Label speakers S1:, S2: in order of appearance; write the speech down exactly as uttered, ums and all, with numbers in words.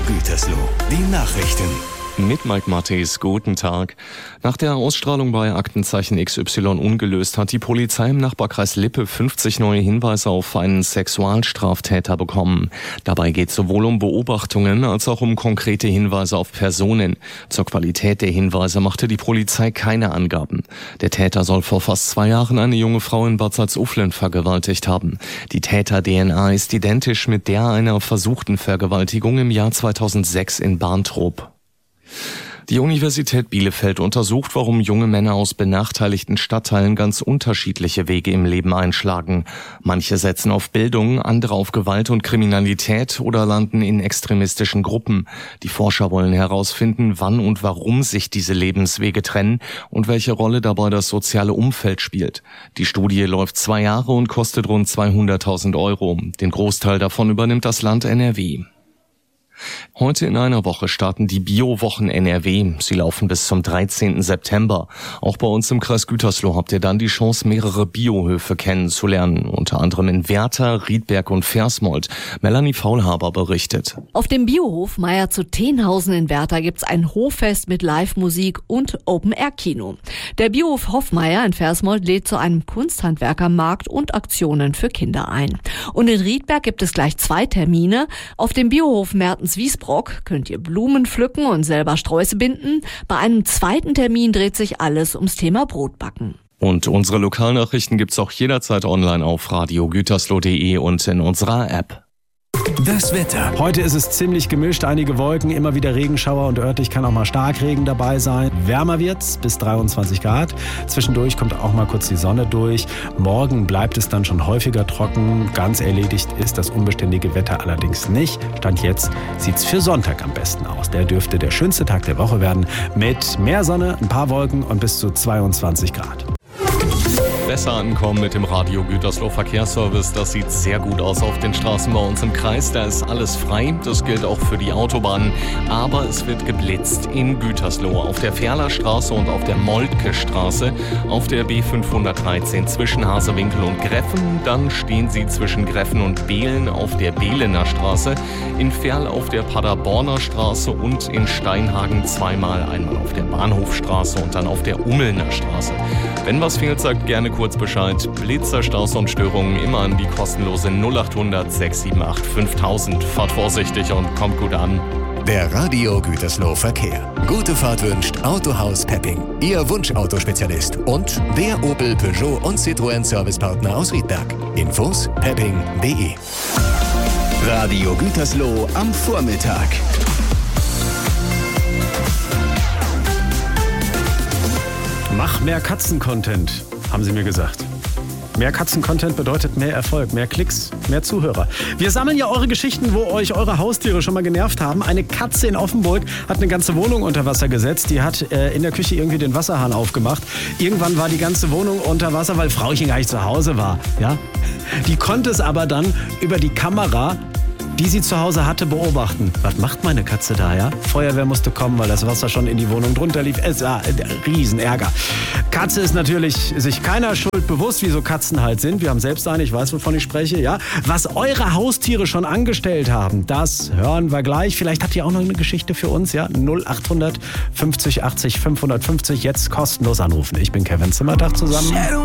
S1: Gütersloh, die Nachrichten.
S2: Mit Mike Mattis, guten Tag. Nach der Ausstrahlung bei Aktenzeichen X Y ungelöst hat die Polizei im Nachbarkreis Lippe fünfzig neue Hinweise auf einen Sexualstraftäter bekommen. Dabei geht es sowohl um Beobachtungen als auch um konkrete Hinweise auf Personen. Zur Qualität der Hinweise machte die Polizei keine Angaben. Der Täter soll vor fast zwei Jahren eine junge Frau in Bad Salzuflen vergewaltigt haben. Die Täter-D N A ist identisch mit der einer versuchten Vergewaltigung im Jahr zweitausendsechs in Barntrup. Die Universität Bielefeld untersucht, warum junge Männer aus benachteiligten Stadtteilen ganz unterschiedliche Wege im Leben einschlagen. Manche setzen auf Bildung, andere auf Gewalt und Kriminalität oder landen in extremistischen Gruppen. Die Forscher wollen herausfinden, wann und warum sich diese Lebenswege trennen und welche Rolle dabei das soziale Umfeld spielt. Die Studie läuft zwei Jahre und kostet rund zweihunderttausend Euro. Den Großteil davon übernimmt das Land N R W. Heute in einer Woche starten die Bio-Wochen N R W. Sie laufen bis zum dreizehnten September. Auch bei uns im Kreis Gütersloh habt ihr dann die Chance, mehrere Biohöfe kennenzulernen. Unter anderem in Werther, Riedberg und Versmold. Melanie Faulhaber berichtet.
S3: Auf dem Biohof Meier zu Tenhausen in Werther gibt's ein Hoffest mit Live-Musik und Open-Air-Kino. Der Biohof Hoffmeier in Versmold lädt zu einem Kunsthandwerkermarkt und Aktionen für Kinder ein. Und in Riedberg gibt es gleich zwei Termine. Auf dem Biohof Mertens-Wiesbrock könnt ihr Blumen pflücken und selber Sträuße binden. Bei einem zweiten Termin dreht sich alles ums Thema Brotbacken.
S2: Und unsere Lokalnachrichten gibt's auch jederzeit online auf radio gütersloh punkt de und in unserer App.
S1: Das Wetter.
S4: Heute ist es ziemlich gemischt, einige Wolken, immer wieder Regenschauer und örtlich kann auch mal Starkregen dabei sein. Wärmer wird's, bis dreiundzwanzig Grad. Zwischendurch kommt auch mal kurz die Sonne durch. Morgen bleibt es dann schon häufiger trocken. Ganz erledigt ist das unbeständige Wetter allerdings nicht. Stand jetzt sieht's für Sonntag am besten aus. Der dürfte der schönste Tag der Woche werden mit mehr Sonne, ein paar Wolken und bis zu zweiundzwanzig Grad.
S2: Besser ankommen mit dem Radio Gütersloh Verkehrsservice. Das sieht sehr gut aus auf den Straßen bei uns im Kreis. Da ist alles frei. Das gilt auch für die Autobahnen. Aber es wird geblitzt in Gütersloh auf der Ferlerstraße und auf der Moltke-Straße, auf der B fünfhundertdreizehn zwischen Hasewinkel und Greffen. Dann stehen sie zwischen Greffen und Behlen auf der Behlener Straße, in Ferl auf der Paderborner Straße und in Steinhagen zweimal, einmal auf der Bahnhofstraße und dann auf der Ummelner Straße. Wenn was fehlt, sagt gerne kurz Bescheid. Blitzer, Staus und Störungen immer an die kostenlose null achthundert sechs sieben acht fünftausend. Fahrt vorsichtig und kommt gut an.
S1: Der Radio Gütersloh Verkehr. Gute Fahrt wünscht Autohaus Pepping, Ihr Wunschautospezialist und der Opel, Peugeot und Citroën Servicepartner aus Riedberg. Infos pepping punkt de. Radio Gütersloh am Vormittag.
S4: Mach mehr Katzen-Content, haben sie mir gesagt. Mehr Katzen-Content bedeutet mehr Erfolg, mehr Klicks, mehr Zuhörer. Wir sammeln ja eure Geschichten, wo euch eure Haustiere schon mal genervt haben. Eine Katze in Offenburg hat eine ganze Wohnung unter Wasser gesetzt. Die hat äh, in der Küche irgendwie den Wasserhahn aufgemacht. Irgendwann war die ganze Wohnung unter Wasser, weil Frauchen gar nicht zu Hause war. Ja? Die konnte es aber dann über die Kamera, die sie zu Hause hatte, beobachten. Was macht meine Katze da, ja? Feuerwehr musste kommen, weil das Wasser schon in die Wohnung drunter lief. Es war ein Riesenärger. Katze ist natürlich sich keiner Schuld bewusst, wie so Katzen halt sind. Wir haben selbst eine, ich weiß, wovon ich spreche, ja? Was eure Haustiere schon angestellt haben, das hören wir gleich. Vielleicht habt ihr auch noch eine Geschichte für uns, ja? null achthundert fünfzig achtzig fünfhundertfünfzig, jetzt kostenlos anrufen. Ich bin Kevin Zimmerdach zusammen